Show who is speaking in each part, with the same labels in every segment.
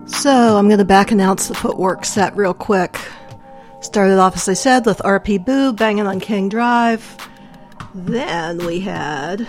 Speaker 1: So I'm going to back announce the footwork set real quick. Started off, as I said, with RP Boo, Banging on King Drive. Then we had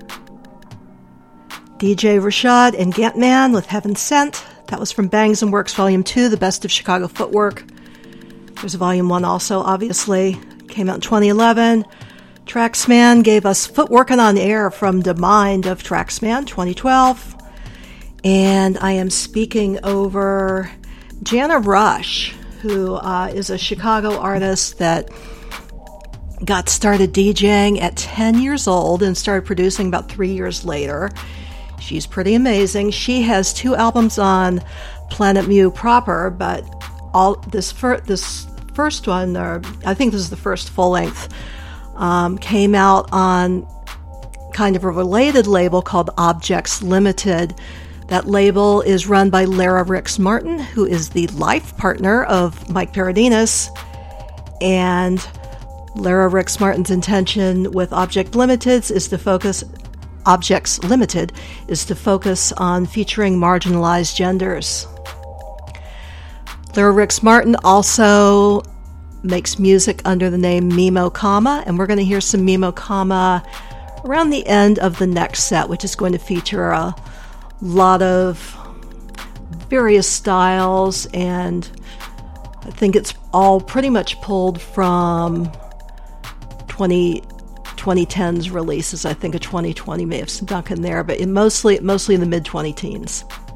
Speaker 1: DJ Rashad and Gantman with Heaven Sent. That was from Bangs and Works Volume 2, The Best of Chicago Footwork. There's a Volume 1 also, obviously. Came out in 2011. Traxman gave us Footworkin' on Air from The Mind of Traxman, 2012. And I am speaking over Jana Rush, who is a Chicago artist that got started DJing at 10 years old and started producing about 3 years later. She's pretty amazing. She has 2 albums on Planet Mu proper, but this first one, or I think this is the first full length, came out on kind of a related label called Objects Limited. That label is run by Lara Rix Martin, who is the life partner of Mike Paradinas. And Lara Rix Martin's intention with Objects Limited is to focus on featuring marginalized genders. Lara Rix Martin also makes music under the name Mimo Kama, and we're going to hear some Mimo Kama around the end of the next set, which is going to feature a lot of various styles, and I think it's all pretty much pulled from 2010's releases. I think a 2020 may have snuck in there, but mostly in the mid-20 teens.